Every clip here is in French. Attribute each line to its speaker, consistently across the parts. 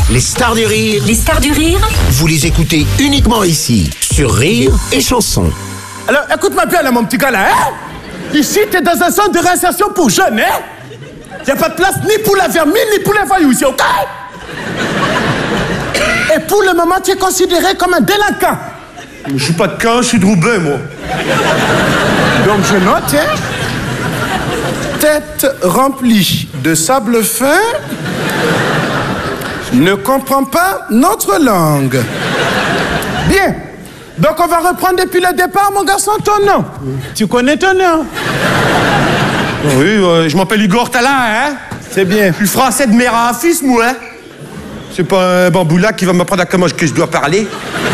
Speaker 1: Les stars du rire.
Speaker 2: Les stars du rire.
Speaker 1: Vous les écoutez uniquement ici, sur Rire et Chanson.
Speaker 3: Alors, écoute-moi bien, là, mon petit gars, là, hein? Ici, t'es dans un centre de réinsertion pour jeunes, hein? Y'a pas de place ni pour la vermine, ni pour les voyous ici, ok? Et pour le moment, tu es considéré comme un délinquant.
Speaker 4: Je suis pas de Caen, je suis de Roubaix, moi.
Speaker 3: Donc, je note, hein? Tête remplie de sable fin, ne comprend pas notre langue. Bien. Donc, on va reprendre depuis le départ, mon garçon, ton nom. Tu connais ton nom?
Speaker 4: Oui, je m'appelle Igor Talin, hein?
Speaker 3: C'est bien.
Speaker 4: Je suis français de mère en fils, moi, hein? C'est pas un bamboula qui va m'apprendre à comment que je dois parler.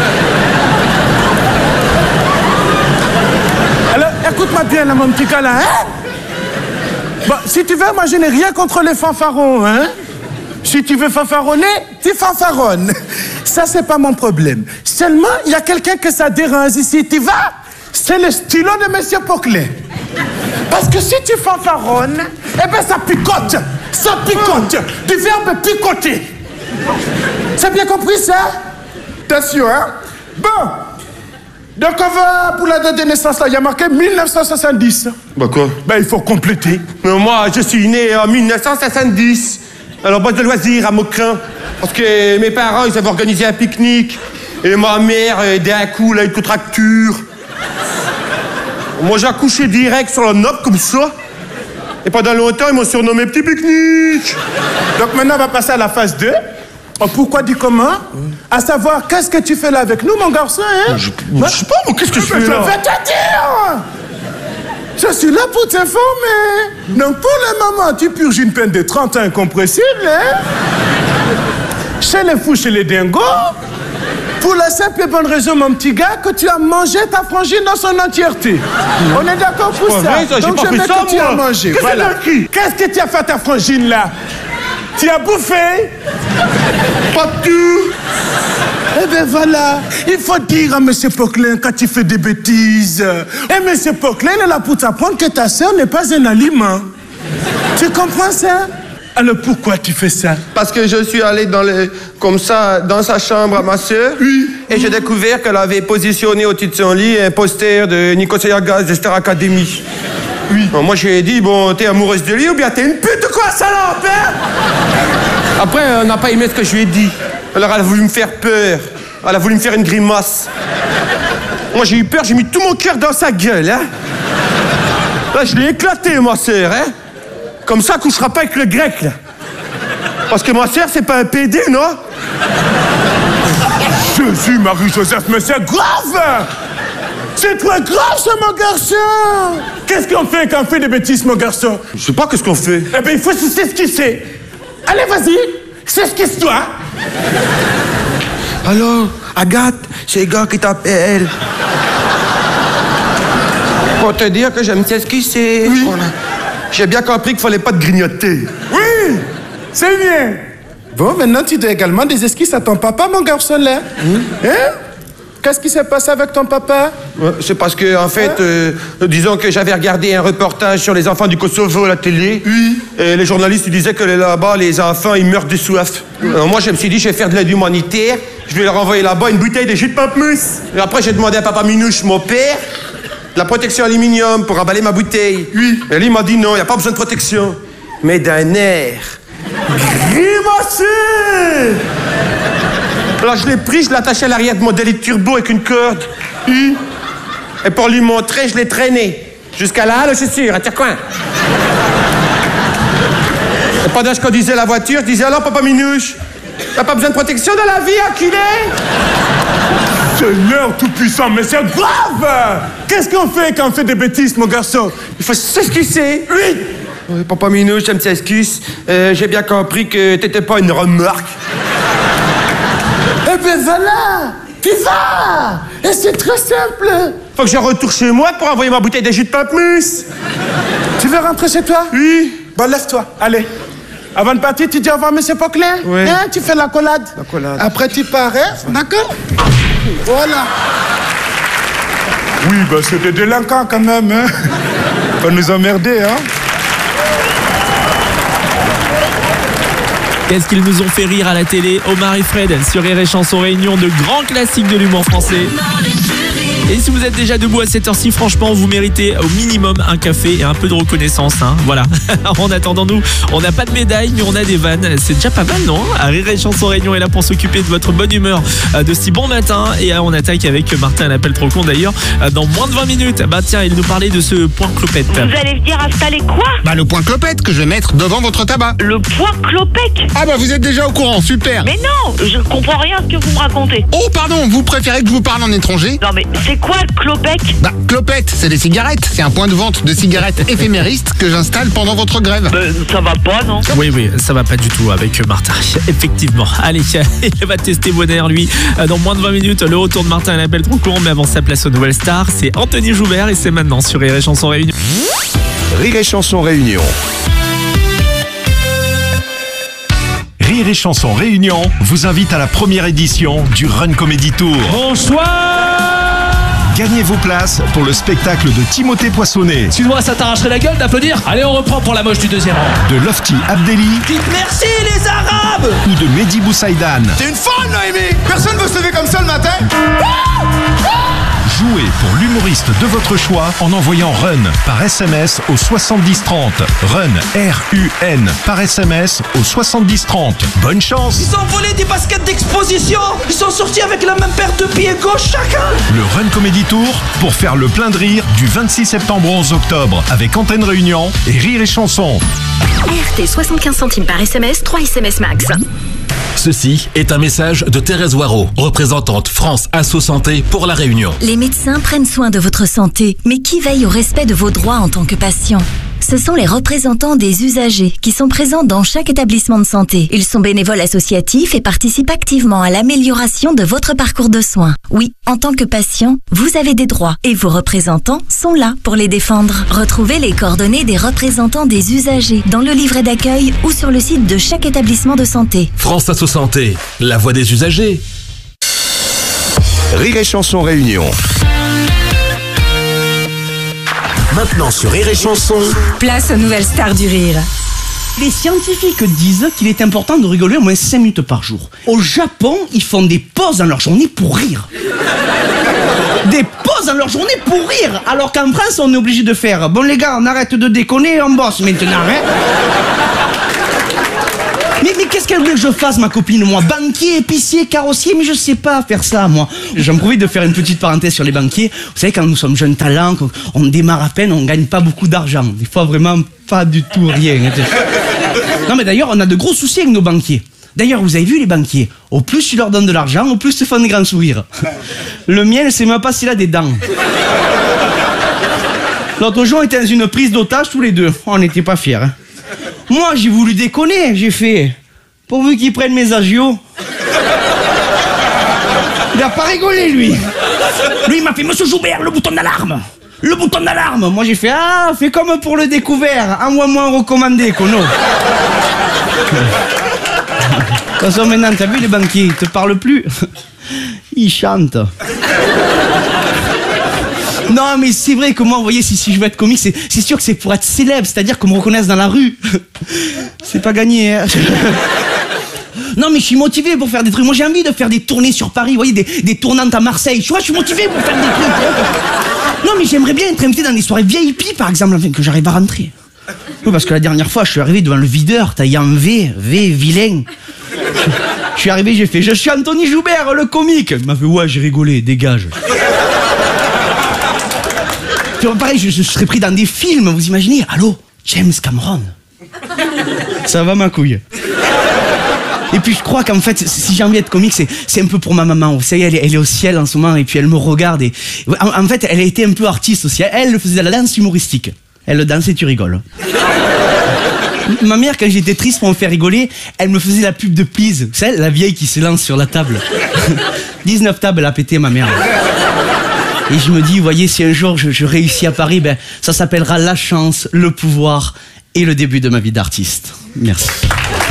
Speaker 3: Alors, écoute-moi bien, là, mon petit gars, là, hein? Bon, si tu veux, moi, je n'ai rien contre les fanfarons, hein? Si tu veux fanfaronner, tu fanfaronnes. Ça, c'est pas mon problème. Seulement, il y a quelqu'un que ça dérange ici. Tu vas? C'est le stylo de Monsieur Poclet. Parce que si tu fanfaronnes, eh ben, ça picote. Ça picote. Du verbe picoter. C'est bien compris, ça? T'es sûr, hein? Bon. Donc, on va pour la date de naissance, là. Il y a marqué 1970.
Speaker 4: Bah quoi?
Speaker 3: Ben, il faut compléter.
Speaker 4: Mais moi, je suis né en 1970. Alors, base de loisirs à Maucrin. Parce que mes parents, ils avaient organisé un pique-nique. Et ma mère, d'un coup, elle a une contracture. Moi, j'ai accouché direct sur la nappe, comme ça. Et pendant longtemps, ils m'ont surnommé Petit Pique-Nique.
Speaker 3: Donc, maintenant, on va passer à la phase 2. Pourquoi dit comment? À savoir, qu'est-ce que tu fais là avec nous, mon garçon, hein?
Speaker 4: Je sais pas, moi, qu'est-ce que je fais là?
Speaker 3: Je vais te dire! Je suis là pour t'informer. Donc, pour le moment, tu purges une peine de 30 ans incompressible, hein? Chez les fous, chez les dingos. Pour la simple et bonne raison, mon petit gars, que tu as mangé ta frangine dans son entièreté. On est d'accord pour ça?
Speaker 4: Vrai, ça,
Speaker 3: donc, je mets que tu as mangé. Voilà. Qu'est-ce que tu as fait à ta frangine, là? Tu as bouffé?
Speaker 4: Pas tout.
Speaker 3: Eh ben voilà, il faut dire à M. Poclin quand tu fais des bêtises. Et M. Poclin est là pour t'apprendre que ta sœur n'est pas un aliment. Tu comprends ça? Alors pourquoi tu fais ça?
Speaker 5: Parce que je suis allé comme ça dans sa chambre à ma sœur.
Speaker 3: Oui.
Speaker 5: Et j'ai découvert qu'elle avait positionné au-dessus de son lit un poster de Nicolas Gaz de Star Academy.
Speaker 3: Oui.
Speaker 5: Alors moi j'ai dit, bon, t'es amoureuse de lui ou bien t'es une pute quoi, salope, hein? Après, on n'a pas aimé ce que je lui ai dit. Alors elle a voulu me faire peur. Elle a voulu me faire une grimace. Moi j'ai eu peur, j'ai mis tout mon cœur dans sa gueule, hein? Là, je l'ai éclaté, ma sœur, hein? Comme ça, elle couchera pas avec le grec, là. Parce que ma sœur, c'est pas un PD, non?
Speaker 3: Jésus, Marie-Joseph, mais c'est grave! C'est très grave, ça, mon garçon! Qu'est-ce qu'on fait quand on fait des bêtises, mon garçon?
Speaker 4: Je sais pas qu'est-ce qu'on fait.
Speaker 3: Eh ben, il faut s'esquisser. Allez, vas-y, s'esquisse-toi.
Speaker 5: Alors, Agathe, c'est le gars qui t'appelle. Pour te dire que j'aime s'esquisser.
Speaker 4: Oui.
Speaker 5: J'ai bien compris qu'il fallait pas te grignoter.
Speaker 3: Oui, c'est bien. Bon, maintenant, tu dois également des esquisses à ton papa, mon garçon, là. Hein? Qu'est-ce qui s'est passé avec ton papa?
Speaker 5: C'est parce que, en fait, disons que j'avais regardé un reportage sur les enfants du Kosovo à la télé.
Speaker 3: Oui.
Speaker 5: Et les journalistes ils disaient que là-bas, les enfants, ils meurent de soif. Alors moi, je me suis dit, je vais faire de l'aide humanitaire. Je vais leur envoyer là-bas une bouteille de jus de pamplemousse. Et après, j'ai demandé à papa Minouche, mon père, la protection aluminium pour emballer ma bouteille.
Speaker 3: Oui.
Speaker 5: Et lui, il m'a dit non, il n'y a pas besoin de protection. Mais d'un air grimacé. Alors je l'ai pris, je l'ai attaché à l'arrière de mon délit de turbo avec une corde. Oui. Et pour lui montrer, je l'ai traîné. Jusqu'à la halle aux chaussures, à Tircoin. Et pendant que je conduisais la voiture, je disais, alors, papa Minouche, t'as pas besoin de protection dans la vie, enculé?
Speaker 3: Seigneur tout-puissant, mais c'est grave! Qu'est-ce qu'on fait quand on fait des bêtises, mon garçon?
Speaker 5: Il faut s'excuser.
Speaker 3: Oui!
Speaker 5: Oui, papa Minouche, ça me s'excuse. J'ai bien compris que t'étais pas une remarque.
Speaker 3: Eh ben voilà! Tu vas! Et c'est très simple!
Speaker 5: Faut que je retourne chez moi pour envoyer ma bouteille de jus de pamplemousse.
Speaker 3: Tu veux rentrer chez toi?
Speaker 5: Oui.
Speaker 3: Bon, lève-toi, allez. Avant de partir, tu dis au revoir, M. Poclin?
Speaker 5: Oui.
Speaker 3: Hein, tu fais l'accolade.
Speaker 5: L'accolade.
Speaker 3: Après, tu pars, hein? D'accord? Voilà. Oui, ben c'est des délinquants quand même, hein? Pas nous emmerder, hein?
Speaker 2: Qu'est-ce qu'ils nous ont fait rire à la télé? Omar et Fred sur Rire et Chanson Réunion, de grands classiques de l'humour français. Et si vous êtes déjà debout à cette heure-ci, franchement, vous méritez au minimum un café et un peu de reconnaissance. Hein. Voilà. En attendant, nous, on n'a pas de médaille, mais on a des vannes. C'est déjà pas mal, non? Rire et Chanson Réunion est là pour s'occuper de votre bonne humeur de si bon matin. Et on attaque avec Martin, un appel trop con d'ailleurs, dans moins de 20 minutes. Bah tiens, il nous parlait de ce point clopette.
Speaker 6: Vous allez venir installer quoi?
Speaker 1: Bah le point clopette que je vais mettre devant votre tabac.
Speaker 6: Le point clopette?
Speaker 1: Ah bah vous êtes déjà au courant, super.
Speaker 6: Mais non, je comprends rien à ce que vous me racontez.
Speaker 1: Oh pardon, vous préférez que je vous parle en étranger?
Speaker 6: Non mais c'est quoi le clopette?
Speaker 1: Bah clopette, c'est des cigarettes. C'est un point de vente de cigarettes éphéméristes que j'installe pendant votre grève.
Speaker 6: Ça va pas, non?
Speaker 2: Oui, ça va pas du tout avec Martin. Effectivement. Allez, il va tester vos nerfs, lui. Dans moins de 20 minutes, le retour de Martin à l'appel trop court. Mais avant sa place aux nouvelles stars, c'est Anthony Joubert et c'est maintenant sur Rire et Chanson Réunion.
Speaker 7: Rire et Chanson Réunion.
Speaker 8: Rire et Chanson Réunion vous invite à la première édition du Run Comedy Tour.
Speaker 9: Bonsoir!
Speaker 8: Gagnez vos places pour le spectacle de Timothée Poissonnet,
Speaker 9: Excuse-moi, ça t'arracherait la gueule d'applaudir? Allez, on reprend pour la moche du deuxième rang.
Speaker 8: de Lofty Abdelli
Speaker 9: Dites merci les Arabes!
Speaker 8: ou de Mehdi Boussaïdan.
Speaker 3: T'es une folle, Noémie! Personne veut se lever comme ça le matin!
Speaker 8: Jouez pour l'humoriste de votre choix en envoyant RUN par SMS au 7030. RUN, R-U-N, par SMS au 7030. Bonne chance!
Speaker 9: Ils ont volé des baskets d'exposition! Ils sont sortis avec la même paire de pieds gauche chacun!
Speaker 8: Le Run Comedy Tour pour faire le plein de rire du 26 septembre au 11 octobre avec Antenne Réunion et Rire et Chanson.
Speaker 10: RT 75 centimes par SMS, 3 SMS max.
Speaker 11: Ceci est un message de Thérèse Waro, représentante France Asso Santé pour la Réunion.
Speaker 10: Les médecins prennent soin de votre santé, mais qui veille au respect de vos droits en tant que patient? Ce sont les représentants des usagers qui sont présents dans chaque établissement de santé. Ils sont bénévoles associatifs et participent activement à l'amélioration de votre parcours de soins. Oui, en tant que patient, vous avez des droits et vos représentants sont là pour les défendre. Retrouvez les coordonnées des représentants des usagers dans le livret d'accueil ou sur le site de chaque établissement de santé.
Speaker 11: France Asso Santé, la voix des usagers.
Speaker 7: Rire et Chanson Réunion. Maintenant sur Rire et Chanson.
Speaker 10: Place aux nouvelles stars du rire.
Speaker 9: Les scientifiques disent qu'il est important de rigoler au moins 5 minutes par jour. Au Japon, ils font des pauses dans leur journée pour rire. Des pauses dans leur journée pour rire. Alors qu'en France, on est obligé de faire: bon les gars, on arrête de déconner, on bosse maintenant, hein. Mais qu'est-ce qu'elle voulait que je fasse, ma copine, moi? Banquier, épicier, carrossier, mais je sais pas faire ça, moi. J'en profite de faire une petite parenthèse sur les banquiers. Vous savez, quand nous sommes jeunes talents, on démarre à peine, on gagne pas beaucoup d'argent. Des fois, vraiment pas du tout rien. Non, mais d'ailleurs, on a de gros soucis avec nos banquiers. D'ailleurs, vous avez vu les banquiers? Au plus tu leur donnes de l'argent, au plus ils te font des grands sourires. Le mien, c'est même pas s'il a des dents. L'autre jour, on était dans une prise d'otage tous les deux. On n'était pas fiers, hein. Moi, j'ai voulu déconner, j'ai fait: pourvu qu'ils prennent mes agios. Il a pas rigolé, lui. Lui, il m'a fait: monsieur Joubert, le bouton d'alarme. Le bouton d'alarme. Moi, j'ai fait: ah, fais comme pour le découvert. Envoie-moi un recommandé, Kono. De toute façon, maintenant, t'as vu les banquiers, ils te parlent plus. Ils chantent. Non, mais c'est vrai que moi, vous voyez, si je veux être comique, c'est sûr que c'est pour être célèbre, c'est-à-dire qu'on me reconnaisse dans la rue. C'est pas gagné, hein. Non, mais je suis motivé pour faire des trucs. Moi, j'ai envie de faire des tournées sur Paris, vous voyez, des tournantes à Marseille. Tu vois, je suis motivé pour faire des trucs. Non, mais j'aimerais bien être invité dans des soirées VIP, par exemple, afin que j'arrive à rentrer. Oui, parce que la dernière fois, je suis arrivé devant le videur, taillé en V, vilain. Je suis arrivé, j'ai fait: je suis Anthony Joubert, le comique. Il m'a fait: ouais, j'ai rigolé, dégage. Pareil, je serais pris dans des films, vous imaginez? Allô, James Cameron. Ça va, ma couille? Et puis je crois qu'en fait, si j'ai envie d'être comique, c'est un peu pour ma maman. Vous savez, elle est au ciel en ce moment et puis elle me regarde. Et en fait, elle a été un peu artiste aussi. Elle faisait de la danse humoristique. Elle danse et tu rigoles. Ma mère, quand j'étais triste pour me faire rigoler, elle me faisait la pub de Please. Vous savez, la vieille qui se lance sur la table. 19 tables, elle a pété, ma mère. Et je me dis, vous voyez, si un jour je réussis à Paris, ben, ça s'appellera la chance, le pouvoir et le début de ma vie d'artiste. Merci.